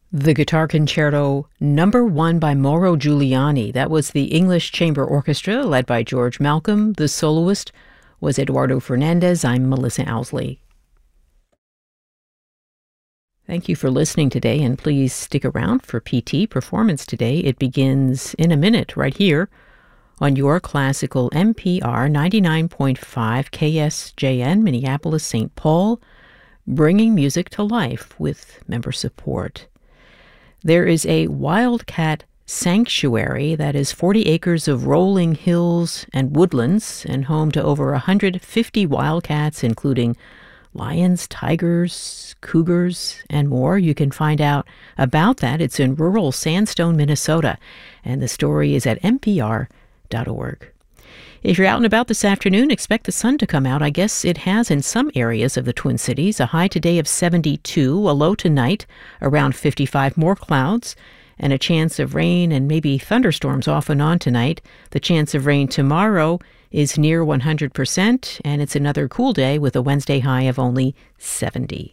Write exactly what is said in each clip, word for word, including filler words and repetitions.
The Guitar Concerto Number One by Mauro Giuliani. That was the English Chamber Orchestra led by George Malcolm. The soloist was Eduardo Fernandez. I'm Melissa Owsley. Thank you for listening today, and please stick around for P T Performance Today. It begins in a minute right here on your classical N P R ninety-nine point five K S J N, Minneapolis, Saint Paul, bringing music to life with member support. There is a wildcat sanctuary that is forty acres of rolling hills and woodlands and home to over one hundred fifty wildcats, including lions, tigers, cougars, and more. You can find out about that. It's in rural Sandstone, Minnesota, and the story is at N P R dot org. If you're out and about this afternoon, expect the sun to come out. I guess it has in some areas of the Twin Cities. A high today of seventy-two, a low tonight around fifty-five, more clouds, and a chance of rain and maybe thunderstorms off and on tonight. The chance of rain tomorrow is near one hundred percent, and it's another cool day with a Wednesday high of only seventy.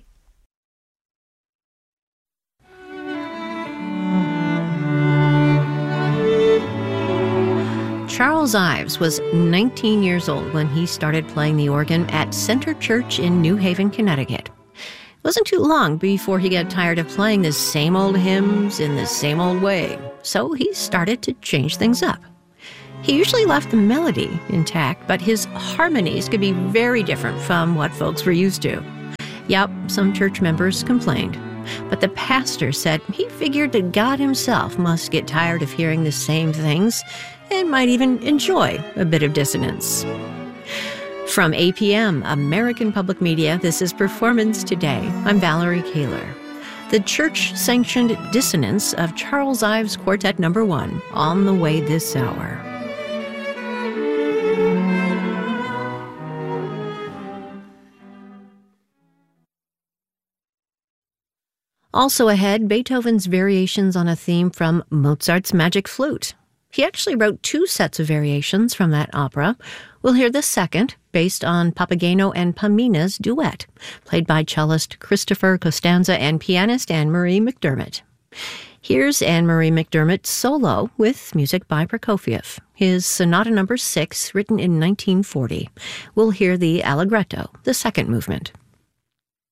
Charles Ives was nineteen years old when he started playing the organ at Center Church in New Haven, Connecticut. It wasn't too long before he got tired of playing the same old hymns in the same old way, so he started to change things up. He usually left the melody intact, but his harmonies could be very different from what folks were used to. Yep, some church members complained, but the pastor said he figured that God himself must get tired of hearing the same things and might even enjoy a bit of dissonance. From A P M, American Public Media, this is Performance Today. I'm Valerie Kaler. The church-sanctioned dissonance of Charles Ives Quartet Number One on the way this hour. Also ahead, Beethoven's variations on a theme from Mozart's Magic Flute. He actually wrote two sets of variations from that opera. We'll hear the second, based on Papageno and Pamina's duet, played by cellist Christopher Costanza and pianist Anne-Marie McDermott. Here's Anne-Marie McDermott solo with music by Prokofiev, his Sonata Number Six, written in nineteen forty. We'll hear the Allegretto, the second movement.